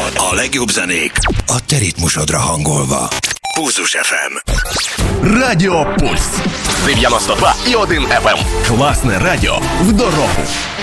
A legjobb zenék a te ritmusodra hangolva. Pulzus FM. Радіо Пульс 92,1 FM. Класне радіо в дорогу.